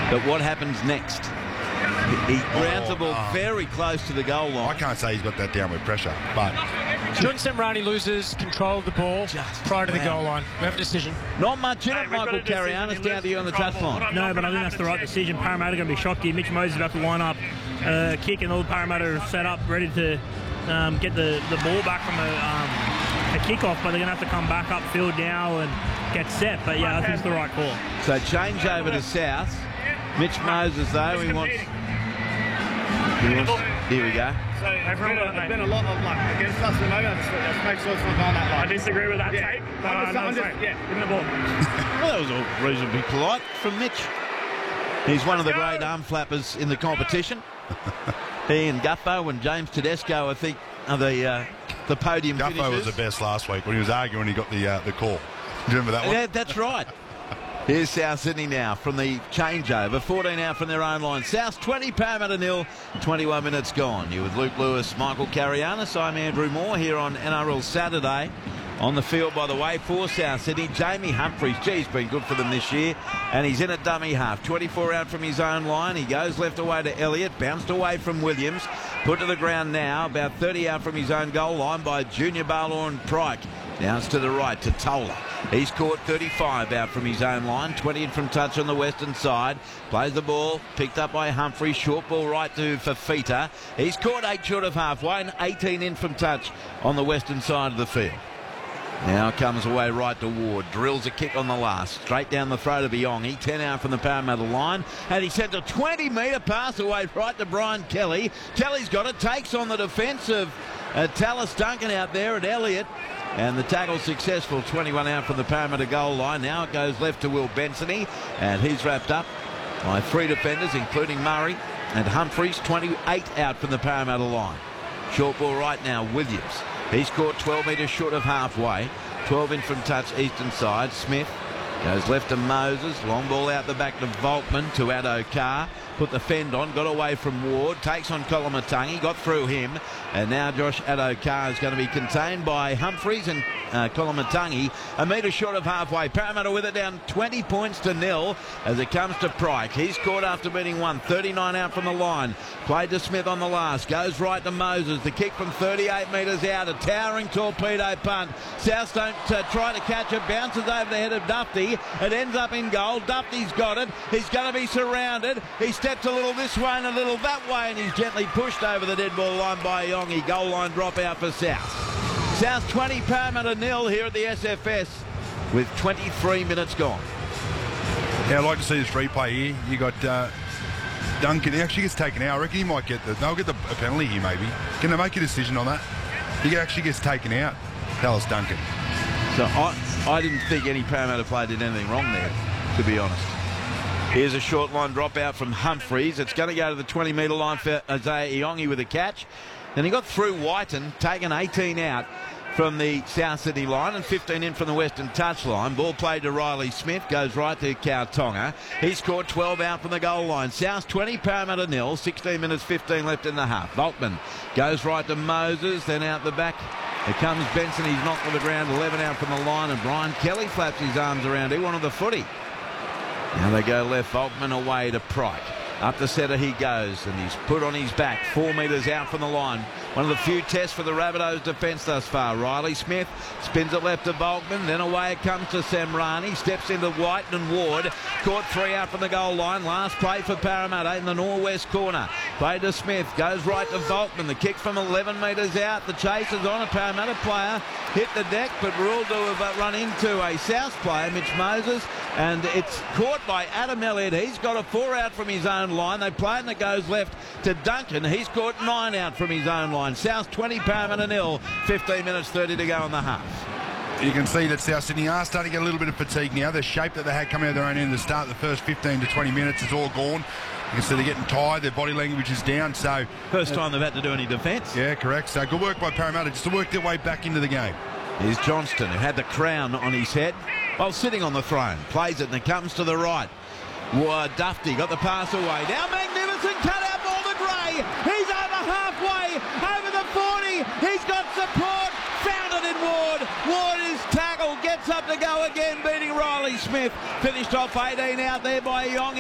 But what happens next? He grounds the ball very close to the goal line. I can't say he's got that downward pressure, but Jordan Semrani loses control of the ball prior to the goal line. We have a decision. Not much in it, Michael Carianis. Down to you on the touchline. No, but I think that's the right decision. Parramatta going to be shocked here. Mitch Moses about to line up, kick, and all the Parramatta are set up, ready to get the ball back from a kick-off, but they're going to have to come back upfield now and get set. But yeah, I think it's the right call. So change over to South. Mitch Moses, though, he wants... Here we go. So there's been a lot of luck against us at the moment. Let's make sure it's not going that long. I disagree with that take. I'm just in the ball. Well, that was all reasonably polite from Mitch. He's one of the great arm flappers in the competition. He and Guffo and James Tedesco, I think, are the podium Guffo finishers. was the best last week when he was arguing. He got the call. Do you remember that one? Yeah, that's right. Here's South Sydney now from the changeover. 14 out from their own line. South 20, Parramatta 0. 21 minutes gone. You with Luke Lewis, Michael Carianis. I'm Andrew Moore here on NRL Saturday. On the field, by the way, for South Sydney, Jamie Humphries. Gee, he's been good for them this year. And he's in at dummy half. 24 out from his own line. He goes left away to Elliott. Bounced away from Williams. Put to the ground now. About 30 out from his own goal line by Junior Barlaw and Pryke. Now it's to the right to Tola. He's caught 35 out from his own line. 20 in from touch on the western side. Plays the ball. Picked up by Humphrey. Short ball right to Fafita. He's caught 8 short of halfway and 18 in from touch on the western side of the field. Now comes away right to Ward. Drills a kick on the last. Straight down the throat of Iongi. 10 out from the Parramatta line. And he sends a 20-metre pass away right to Brian Kelly. Kelly's got it. Takes on the defence of Tallis Duncan out there at Elliott. And the tackle successful. 21 out from the Parramatta goal line. Now it goes left to Will Bensony. And he's wrapped up by 3 defenders, including Murray and Humphries. 28 out from the Parramatta line. Short ball right now, Williams. He's caught 12 metres short of halfway. 12 in from touch, eastern side. Smith goes left to Moses. Long ball out the back to Volkman, to Addo-Carr. Put the fend on, got away from Ward. Takes on Koloamatangi, got through him. And now Josh Addo-Carr is going to be contained by Humphries and Koloamatangi. A metre short of halfway. Parramatta with it down 20 points to 0 as it comes to Pryke. He's caught after beating 1. 39 out from the line. Played to Smith on the last. Goes right to Moses. The kick from 38 metres out. A towering torpedo punt. South don't try to catch it. Bounces over the head of Dufty. It ends up in goal. Dufty's got it. He's going to be surrounded. He steps a little this way and a little that way, and he's gently pushed over the dead ball line by Iongi. Goal line drop out for South. South 20, Parramatta 0 here at the SFS with 23 minutes gone. Yeah, I'd like to see this replay here. You got Duncan. He actually gets taken out. I reckon he might get they'll get a penalty here maybe. Can they make a decision on that? He actually gets taken out. Tallis Duncan. So I didn't think any Parramatta player did anything wrong there, to be honest. Here's a short line drop out from Humphries. It's going to go to the 20-metre line for Isaiah Iongi with a catch. Then he got through Whiten, taken 18 out from the South Sydney line and 15 in from the western touch line. Ball played to Riley Smith, goes right to Kautonga. He's scored 12 out from the goal line. South 20, Parramatta 0, 16 minutes 15 left in the half. Volkman goes right to Moses, then out the back. Here comes Benson, he's knocked to the ground, 11 out from the line, and Brian Kelly flaps his arms around. He wanted the footy. Now they go left, Volkman away to Pryke. Up the centre he goes, and he's put on his back, 4 metres out from the line. One of the few tests for the Rabbitohs defence thus far. Riley Smith spins it left to Volkman, then away it comes to Semrani. Steps into White and Ward. Caught 3 out from the goal line. Last play for Parramatta in the northwest corner. Play to Smith, goes right to Volkman. The kick from 11 metres out. The chase is on. A Parramatta player hit the deck, but ruled to have run into a South player, Mitch Moses, and it's caught by Adam Elliott. He's got a 4 out from his own line. They play and it goes left to Duncan. He's caught 9 out from his own line. South 20, Parramatta 0. 15 minutes 30 to go in the half. You can see that South Sydney are starting to get a little bit of fatigue now. The shape that they had coming out of their own end at the start, the first 15 to 20 minutes is all gone. You can see they're getting tired. Their body language is down. So first time they've had to do any defence. Yeah, correct. So good work by Parramatta just to work their way back into the game. Here's Johnston, who had the crown on his head while sitting on the throne. Plays it and it comes to the right. Dufty got the pass away. Now magnificent cut out ball to Gray. He's over halfway, over the 40. He's got support. Found it in Ward. Ward is tackled. Gets up to go again, beating Riley Smith. Finished off 18 out there by Iongi.